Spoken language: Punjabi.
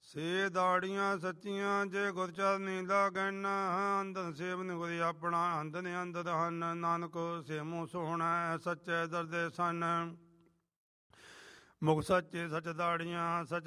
ਸੇ ਦਾੜੀਆਂ ਸੱਚੀਆਂ ਜੇ ਗੁਰ ਚਰਨੀ ਲਾਗਣ ਅੰਧਨ ਸੇਵਨ ਗੁਰ ਆਪਣਾ ਅੰਧਨ ਅੰਧਨ ਹਨ ਨਾਨਕ ਸੇ ਮੂੰਹ ਸੋਹਣਾ ਸੱਚੇ ਦਰਦੇ ਸਨ ਮੁਖ ਸੱਚੇ ਸਚ ਦਾੜੀਆਂ ਸਚ